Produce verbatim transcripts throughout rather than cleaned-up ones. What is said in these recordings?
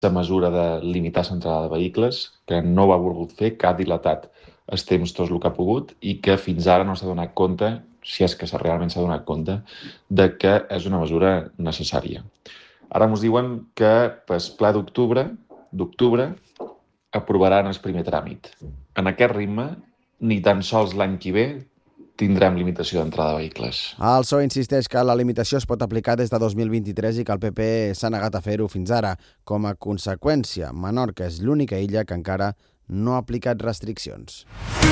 la mesura de limitar l'entrada de vehicles, que no ho ha volgut fer, que ha dilatat els temps tot el que ha pogut i que fins ara no s'ha donat compte, si és que realment s'ha donat compte, de que és una mesura necessària. Ara ens diuen que pel ple d'octubre d'octubre aprovaran el primer tràmit. En aquest ritme, ni tan sols l'any que ve tindrem limitació d'entrada de vehicles. El P S O E insisteix que la limitació es pot aplicar des de dos mil vint-i-tres i que el P P s'ha negat a fer-ho fins ara. Com a conseqüència, Menorca és l'única illa que encara no ha aplicat restriccions.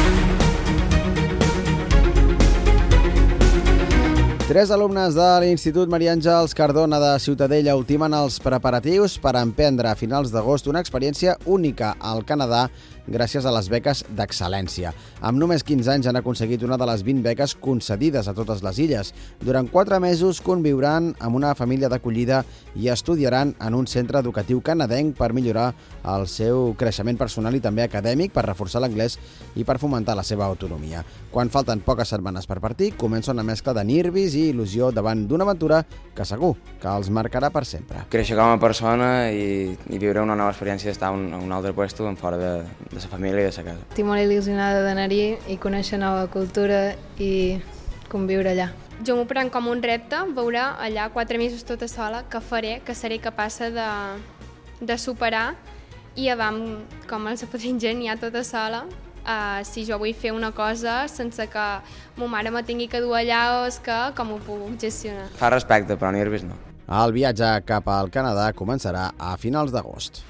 Tres alumnes de l'Institut Maria Àngels Cardona de Ciutadella ultimen els preparatius per emprendre a finals d'agost una experiència única al Canadà gràcies a les beques d'excel·lència. Amb només quinze anys han aconseguit una de les vint beques concedides a totes les illes. Durant quatre mesos conviuran amb una família d'acollida i estudiaran en un centre educatiu canadenc per millorar el seu creixement personal i també acadèmic, per reforçar l'anglès i per fomentar la seva autonomia. Quan falten poques setmanes per partir, comença una mescla de nervis i il·lusió davant d'una aventura que segur que els marcarà per sempre. Créixer com a persona i, i viure una nova experiència d'estar en un altre lloc en fora de, de la família i de la casa. Estic molt il·lusionada d'anar-hi i conèixer nova cultura i conviure allà. Jo m'ho prenc com un repte, veure allà quatre mesos tota sola, que faré, que seré capaç de, de superar i avam com els podré ingeniar tota sola. Uh, si jo vull fer una cosa sense que ma mare me tingui que dur allà, o és que com ho puc gestionar. Fa respecte, però nervis no. El viatge cap al Canadà començarà a finals d'agost.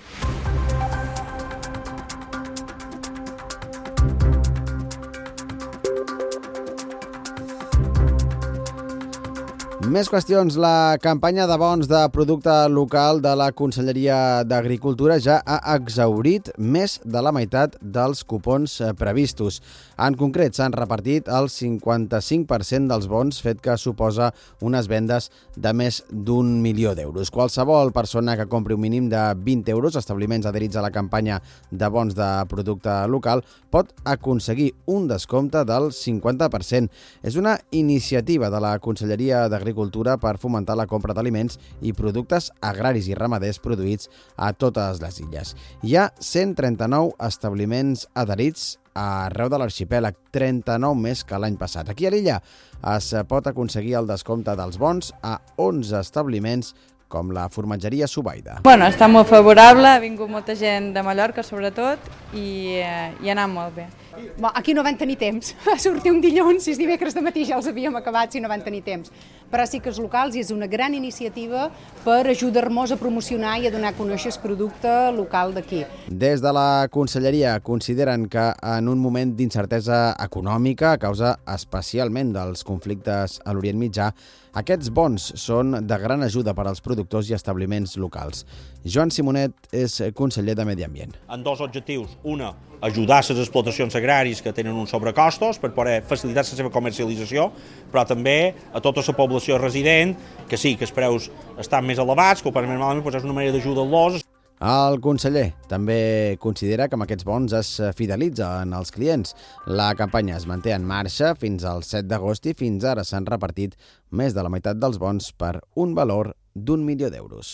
Més qüestions. La campanya de bons de producte local de la Conselleria d'Agricultura ja ha exhaurit més de la meitat dels cupons previstos. En concret, s'han repartit el cinquanta-cinc per cent dels bons, fet que suposa unes vendes de més d'un milió d'euros. Qualsevol persona que compri un mínim de vint euros, establiments adherits a la campanya de bons de producte local, pot aconseguir un descompte del cinquanta per cent. És una iniciativa de la Conselleria d'Agricultura per fomentar la compra d'aliments i productes agraris i ramaders produïts a totes les illes. Hi ha cent trenta-nou establiments adherits arreu de l'arxipèlag, trenta-nou més que l'any passat. Aquí a l'illa es pot aconseguir el descompte dels bons a onze establiments com la formatgeria Subaida. Bueno, està molt favorable, ha vingut molta gent de Mallorca sobretot i, eh, i ha anat molt bé. Aquí no van tenir temps, a sortir un dilluns, sis dimecres de matí ja els havíem acabat si no van tenir temps. Però sí que els locals és una gran iniciativa per ajudar-nos a promocionar i a donar a conèixer el producte local d'aquí. Des de la Conselleria consideren que en un moment d'incertesa econòmica, a causa especialment dels conflictes a l'Orient Mitjà, aquests bons són de gran ajuda per als productors i establiments locals. Joan Simonet és conseller de Medi Ambient. En dos objectius. Una, ajudar les explotacions agràries que tenen uns sobrecostos per poder facilitar la seva comercialització, però també a tota la població resident, que sí, que els preus estan més elevats, que ho permet malament, doncs és una manera d'ajudar-los. El conseller també considera que amb aquests bons es fidelitzen els clients. La campanya es manté en marxa fins al set d'agost i fins ara s'han repartit més de la meitat dels bons per un valor d'un milió d'euros.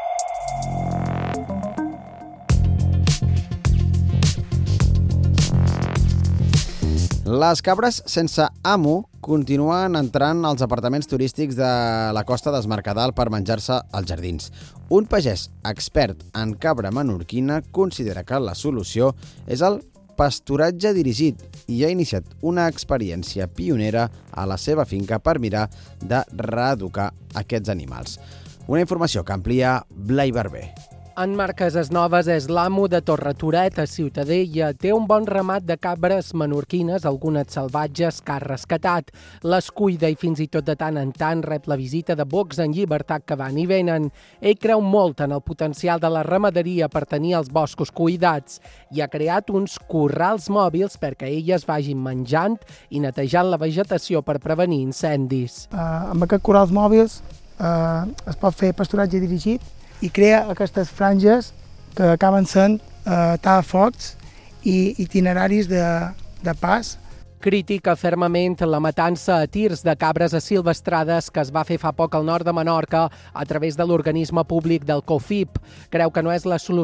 Les cabres sense amo continuen entrant als apartaments turístics de la Costa d'Es Mercadal per menjar-se als jardins. Un pagès expert en cabra menorquina considera que la solució és el pasturatge dirigit i ha iniciat una experiència pionera a la seva finca per mirar de reeducar aquests animals. Una informació que amplia Blai Barber. En Marques Esnoves és l'amo de Torretoret, a Ciutadella. Té un bon ramat de cabres menorquines, algunes salvatges que ha rescatat. Les cuida i fins i tot de tant en tant rep la visita de bocs en llibertat que van i venen. Ell creu molt en el potencial de la ramaderia per tenir els boscos cuidats i ha creat uns corrals mòbils perquè elles vagin menjant i netejant la vegetació per prevenir incendis. Uh, amb aquests corrals mòbils uh, es pot fer pasturatge dirigit i crea aquestes franges que acaben sent eh, tallafocs i itineraris de, de pas. critica fermament la matança a tirs de cabres asilvestrades que es va fer fa poc al nord de Menorca a través de l'organisme públic del COFIP. Creu que no és la solució